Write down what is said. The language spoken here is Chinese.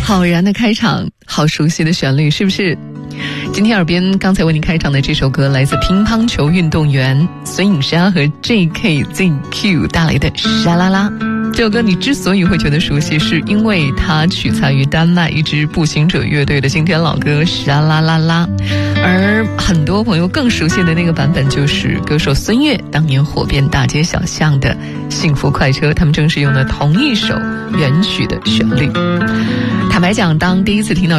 好燃的开场，好熟悉的旋律，是不是？今天耳边刚才为你开场的这首歌来自乒乓球运动员孙颖莎和 JKZQ 带来的沙啦啦。这首歌你之所以会觉得熟悉，是因为它取材于丹麦一支步行者乐队的经典老歌沙啦啦啦，而很多朋友更熟悉的那个版本就是歌手孙悦当年火遍大街小巷的幸福快车，他们正是用的同一首原曲的旋律。坦白讲，当第一次听到